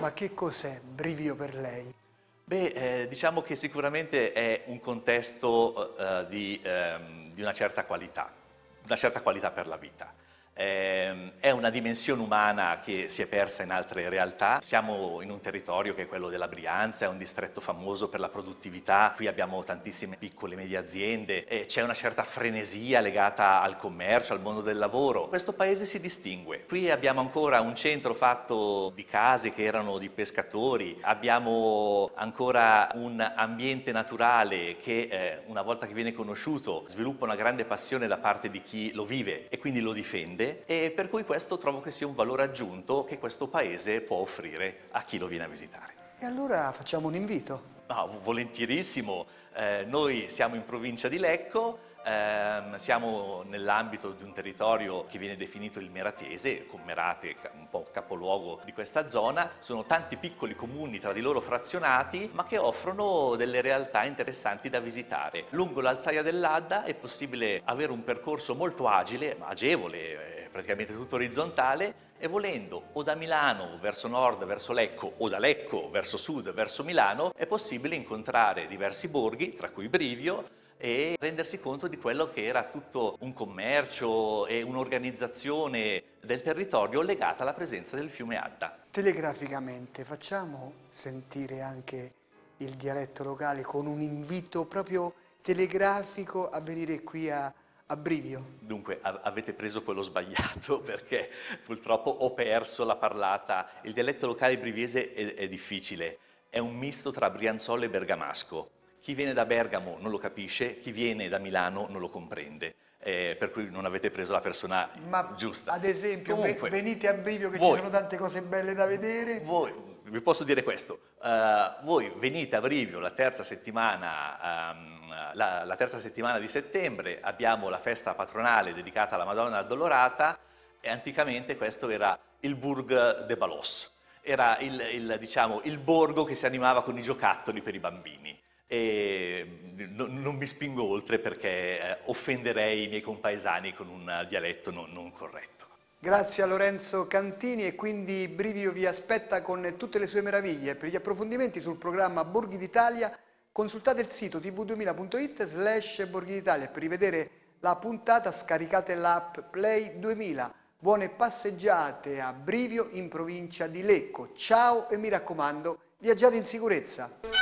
Ma che cos'è Brivio per lei? Beh, diciamo che sicuramente è un contesto di una certa qualità per la vita. È una dimensione umana che si è persa in altre realtà. Siamo in un territorio che è quello della Brianza, è un distretto famoso per la produttività. Qui abbiamo tantissime piccole e medie aziende, e c'è una certa frenesia legata al commercio, al mondo del lavoro. Questo paese si distingue. Qui abbiamo ancora un centro fatto di case che erano di pescatori, abbiamo ancora un ambiente naturale che una volta che viene conosciuto sviluppa una grande passione da parte di chi lo vive e quindi lo difende, e per cui questo trovo che sia un valore aggiunto che questo paese può offrire a chi lo viene a visitare. E allora facciamo un invito. Volentierissimo. Noi siamo in provincia di Lecco, siamo nell'ambito di un territorio che viene definito il Meratese, con Merate un po' capoluogo di questa zona. Sono tanti piccoli comuni tra di loro frazionati, ma che offrono delle realtà interessanti da visitare. Lungo l'Alzaia dell'Adda è possibile avere un percorso molto agile, agevole, praticamente tutto orizzontale, e volendo o da Milano verso nord, verso Lecco, o da Lecco verso sud, verso Milano, è possibile incontrare diversi borghi, tra cui Brivio, e rendersi conto di quello che era tutto un commercio e un'organizzazione del territorio legata alla presenza del fiume Adda. Telegraficamente facciamo sentire anche il dialetto locale con un invito proprio telegrafico a venire qui a Brivio. Dunque, avete preso quello sbagliato perché purtroppo ho perso la parlata. Il dialetto locale briviese è difficile, è un misto tra brianzolo e bergamasco. Chi viene da Bergamo non lo capisce, chi viene da Milano non lo comprende. Per cui non avete preso la persona Ma giusta. ad esempio Comunque, venite a Brivio che ci voi, sono tante cose belle da vedere. vi posso dire questo, voi venite a Brivio la terza settimana, la terza settimana di settembre, abbiamo la festa patronale dedicata alla Madonna Addolorata, e anticamente questo era il Bourg de Balos, era diciamo, il borgo che si animava con i giocattoli per i bambini. E non mi spingo oltre perché offenderei i miei compaesani con un dialetto non corretto. Grazie a Lorenzo Cantini, e quindi Brivio vi aspetta con tutte le sue meraviglie. Per gli approfondimenti sul programma Borghi d'Italia consultate il sito tv2000.it/Borghi d'Italia. Per rivedere la puntata scaricate l'app Play 2000. Buone passeggiate a Brivio in provincia di Lecco. Ciao e mi raccomando, viaggiate in sicurezza.